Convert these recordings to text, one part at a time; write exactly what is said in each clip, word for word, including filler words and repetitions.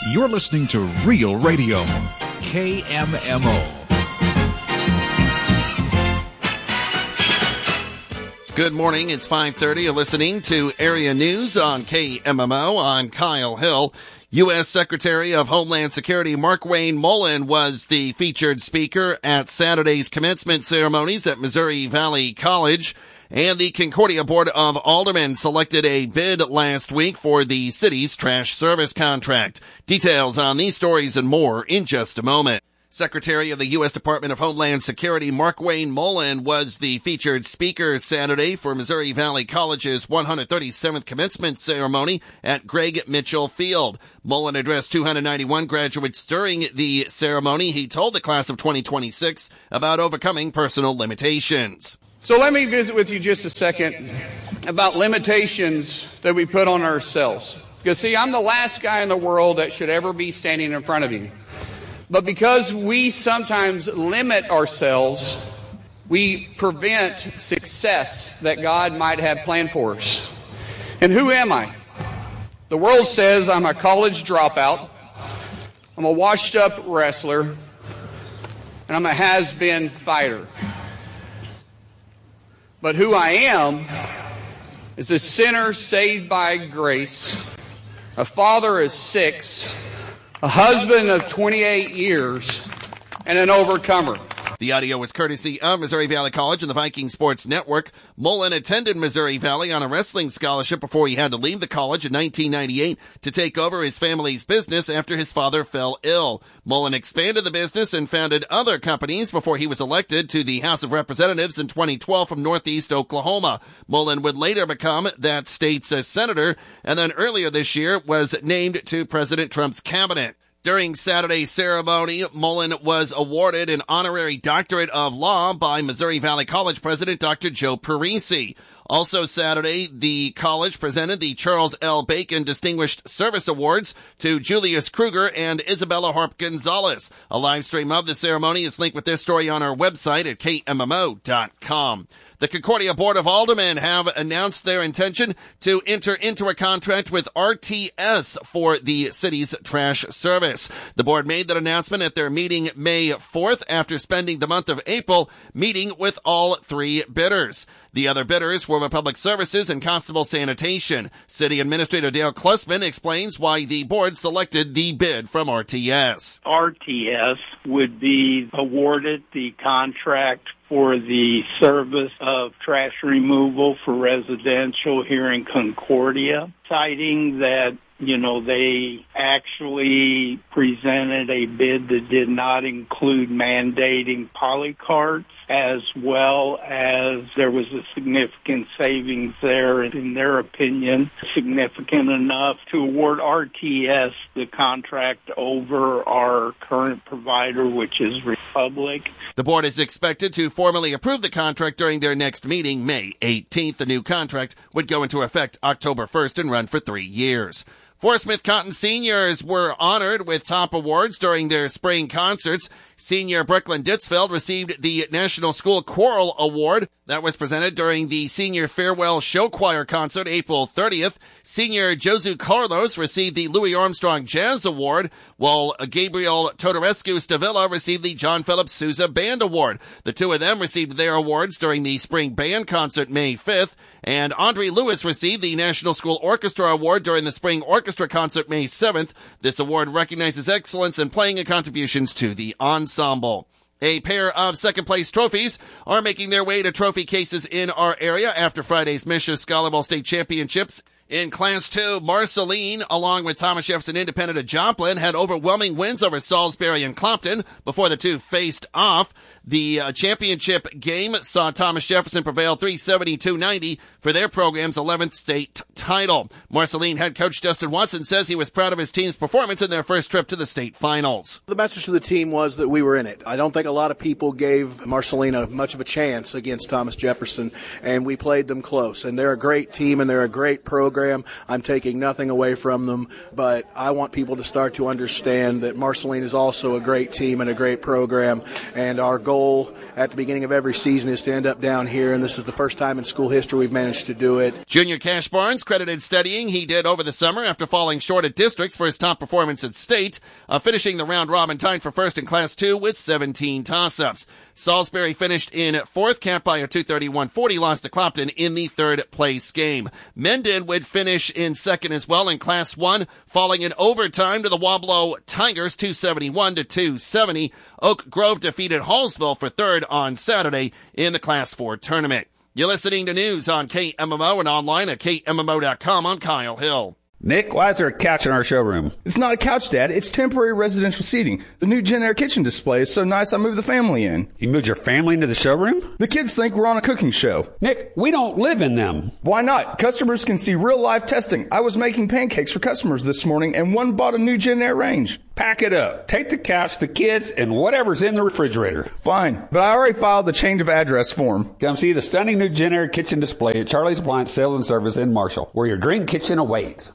You're listening to Real Radio, K M M O. Good morning, it's five thirty. You're listening to Area News on K M M O. I'm Kyle Hill. U S. Secretary of Homeland Security Markwayne Mullin was the featured speaker at Saturday's commencement ceremonies at Missouri Valley College. And the Concordia Board of Aldermen selected a bid last week for the city's trash service contract. Details on these stories and more in just a moment. Secretary of the U S. Department of Homeland Security Markwayne Mullin was the featured speaker Saturday for Missouri Valley College's one hundred thirty-seventh commencement ceremony at Greg Mitchell Field. Mullin addressed two hundred ninety-one graduates during the ceremony. He told the class of twenty twenty-six about overcoming personal limitations. So let me visit with you just a second about limitations that we put on ourselves. Because, see, I'm the last guy in the world that should ever be standing in front of you. But because we sometimes limit ourselves, we prevent success that God might have planned for us. And who am I? The world says I'm a college dropout, I'm a washed-up wrestler, and I'm a has-been fighter. But who I am is a sinner saved by grace, a father of six, a husband of twenty-eight years, and an overcomer. The audio was courtesy of Missouri Valley College and the Viking Sports Network. Mullin attended Missouri Valley on a wrestling scholarship before he had to leave the college in nineteen ninety-eight to take over his family's business after his father fell ill. Mullin expanded the business and founded other companies before he was elected to the House of Representatives in twenty twelve from Northeast Oklahoma. Mullin would later become that state's senator, and then earlier this year was named to President Trump's cabinet. During Saturday's ceremony, Mullin was awarded an honorary doctorate of law by Missouri Valley College President Doctor Joe Parisi. Also Saturday, the college presented the Charles L. Bacon Distinguished Service Awards to Julius Kruger and Isabella Harp Gonzalez. A live stream of the ceremony is linked with this story on our website at K M M O dot com. The Concordia Board of Aldermen have announced their intention to enter into a contract with R T S for the city's trash service. The board made that announcement at their meeting May fourth after spending the month of April meeting with all three bidders. The other bidders were Public Services and Constable Sanitation. City Administrator Dale Klussman explains why the board selected the bid from R T S. R T S would be awarded the contract for the service of trash removal for residential here in Concordia, citing that, you know, they actually presented a bid that did not include mandating polycarts, as well as there was a significant savings there, in their opinion, significant enough to award R T S the contract over our current provider, which is Republic. The board is expected to formally approve the contract during their next meeting, May eighteenth. The new contract would go into effect October first and run for three years. Forest Cotton seniors were honored with top awards during their spring concerts. Senior Brooklyn Ditzfeld received the National School Choral Award that was presented during the Senior Farewell Show Choir concert April thirtieth. Senior Josu Carlos received the Louis Armstrong Jazz Award, while Gabriel Todorescu Stavilla received the John Philip Sousa Band Award. The two of them received their awards during the spring band concert May fifth, and Andre Lewis received the National School Orchestra Award during the spring orchestra concert May seventh. This award recognizes excellence in playing and contributions to the ensemble. A pair of second-place trophies are making their way to trophy cases in our area after Friday's Misha Scholar State Championships. In Class two, Marceline, along with Thomas Jefferson Independent of Joplin, had overwhelming wins over Salisbury and Clopton before the two faced off. The uh, championship game saw Thomas Jefferson prevail three seventy-two ninety for their program's eleventh state title. Marceline head coach Justin Watson says he was proud of his team's performance in their first trip to the state finals. The message to the team was that we were in it. I don't think a lot of people gave Marcelina much of a chance against Thomas Jefferson, and we played them close. And they're a great team, and they're a great program. program. I'm taking nothing away from them, but I want people to start to understand that Marceline is also a great team and a great program, and our goal at the beginning of every season is to end up down here, and this is the first time in school history we've managed to do it. Junior Cash Barnes credited studying he did over the summer after falling short at districts for his top performance at state, uh, finishing the round robin tied for first in Class two with seventeen toss-ups. Salisbury finished in fourth, capped by a two thirty-one forty loss to Clopton in the third place game. Mendon would finish in second as well in Class one, falling in overtime to the Wablo Tigers two seventy-one to two seventy. Oak Grove defeated Hallsville for third on Saturday in the Class four tournament. You're listening to news on K M M O and online at K M M O dot com. I'm Kyle Hill. Nick, why is there a couch in our showroom? It's not a couch, Dad. It's temporary residential seating. The new Gen Air kitchen display is so nice I moved the family in. You moved your family into the showroom? The kids think we're on a cooking show. Nick, we don't live in them. Why not? Customers can see real-life testing. I was making pancakes for customers this morning, and one bought a new Gen Air range. Pack it up. Take the couch, the kids, and whatever's in the refrigerator. Fine, but I already filed the change of address form. Come see the stunning new Gen Air kitchen display at Charlie's Appliance Sales and Service in Marshall, where your dream kitchen awaits.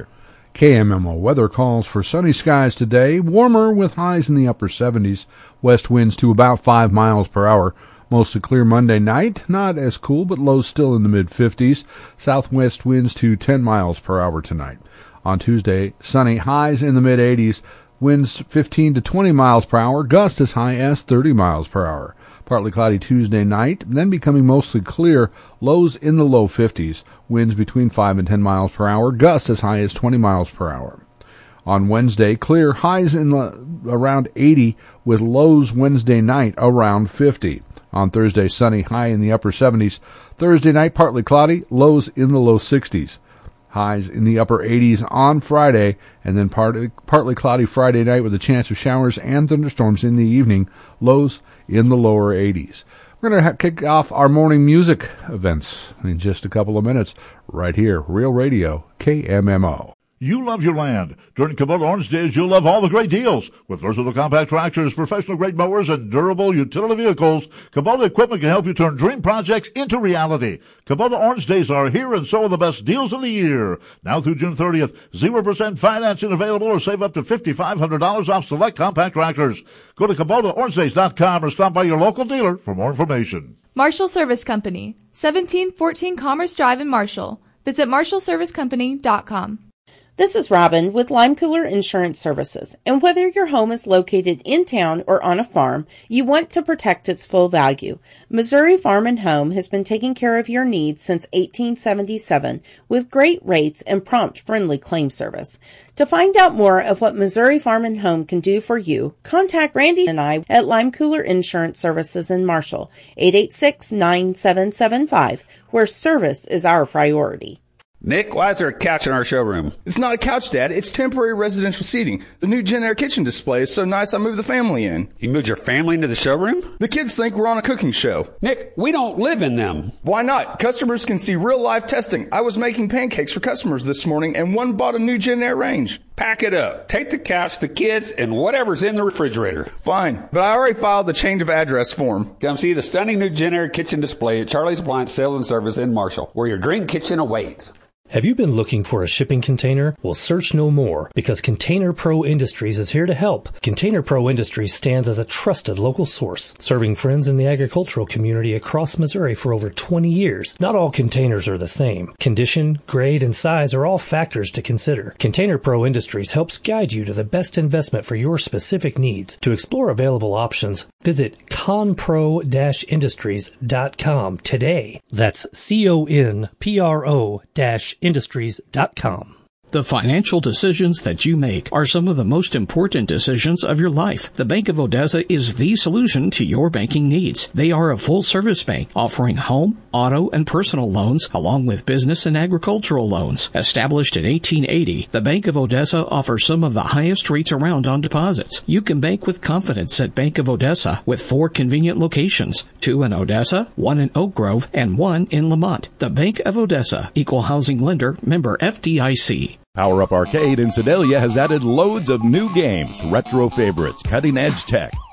K M M O weather calls for sunny skies today, warmer with highs in the upper seventies, west winds to about five miles per hour. Mostly clear Monday night, not as cool, but lows still in the mid-fifties. Southwest winds to ten miles per hour tonight. On Tuesday, sunny, highs in the mid-eighties, winds fifteen to twenty miles per hour, gusts as high as thirty miles per hour. Partly cloudy Tuesday night, then becoming mostly clear, lows in the low fifties, winds between five and ten miles per hour, gusts as high as twenty miles per hour. On Wednesday, clear, highs in the, around eighty, with lows Wednesday night around fifty. On Thursday, sunny, high in the upper seventies. Thursday night, partly cloudy, lows in the low sixties. Highs in the upper eighties on Friday, and then partly, partly cloudy Friday night with a chance of showers and thunderstorms in the evening, lows in the lower eighties. We're going to ha- kick off our morning music events in just a couple of minutes, right here, Real Radio, K M M O. You love your land. During Kubota Orange Days, you'll love all the great deals. With versatile compact tractors, professional-grade mowers, and durable utility vehicles, Kubota equipment can help you turn dream projects into reality. Kubota Orange Days are here, and so are the best deals of the year. Now through June thirtieth, zero percent financing available, or save up to five thousand five hundred dollars off select compact tractors. Go to Kubota Orange Days dot com or stop by your local dealer for more information. Marshall Service Company, seventeen fourteen Commerce Drive in Marshall. Visit marshall service company dot com. This is Robin with Lime Cooler Insurance Services, and whether your home is located in town or on a farm, you want to protect its full value. Missouri Farm and Home has been taking care of your needs since eighteen seventy-seven with great rates and prompt, friendly claim service. To find out more of what Missouri Farm and Home can do for you, contact Randy and I at Lime Cooler Insurance Services in Marshall, eight eight six, nine seven seven five, where service is our priority. Nick, why is there a couch in our showroom? It's not a couch, Dad. It's temporary residential seating. The new Gen Air kitchen display is so nice I moved the family in. You moved your family into the showroom? The kids think we're on a cooking show. Nick, we don't live in them. Why not? Customers can see real-life testing. I was making pancakes for customers this morning, and one bought a new Gen Air range. Pack it up. Take the couch, the kids, and whatever's in the refrigerator. Fine, but I already filed the change of address form. Come see the stunning new Gen Air kitchen display at Charlie's Appliance Sales and Service in Marshall, where your dream kitchen awaits. Have you been looking for a shipping container? Well, search no more, because Container Pro Industries is here to help. Container Pro Industries stands as a trusted local source, serving friends in the agricultural community across Missouri for over twenty years. Not all containers are the same. Condition, grade, and size are all factors to consider. Container Pro Industries helps guide you to the best investment for your specific needs. To explore available options, visit conpro dash industries dot com today. That's C O N P R O dash industries dot com. The financial decisions that you make are some of the most important decisions of your life. The Bank of Odessa is the solution to your banking needs. They are a full-service bank offering home, auto, and personal loans, along with business and agricultural loans. Established in eighteen eighty, the Bank of Odessa offers some of the highest rates around on deposits. You can bank with confidence at Bank of Odessa with four convenient locations, two in Odessa, one in Oak Grove, and one in Lamont. The Bank of Odessa, Equal Housing Lender, member F D I C. Power Up Arcade in Sedalia has added loads of new games, retro favorites, cutting-edge tech,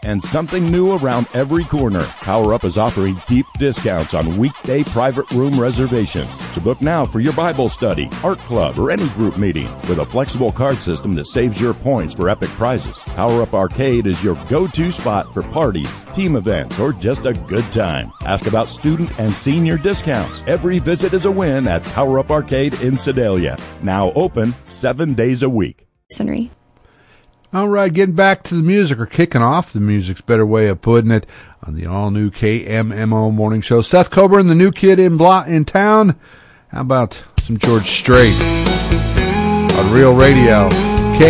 and something new around every corner. Power Up is offering deep discounts on weekday private room reservations. So book now for your Bible study, art club, or any group meeting with a flexible card system that saves your points for epic prizes. Power Up Arcade is your go-to spot for parties, team events, or just a good time. Ask about student and senior discounts. Every visit is a win at Power Up Arcade in Sedalia. Now open seven days a week. Scenery. All right, getting back to the music, or kicking off the music's better way of putting it, on the all-new K M M O Morning Show. Seth Coburn, the new kid in blo- in town. How about some George Strait on Real Radio?